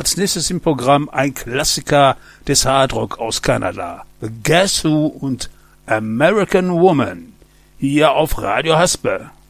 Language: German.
Als nächstes im Programm ein Klassiker des Hardrock aus Kanada. Guess Who und American Woman. Hier auf Radio Haspe.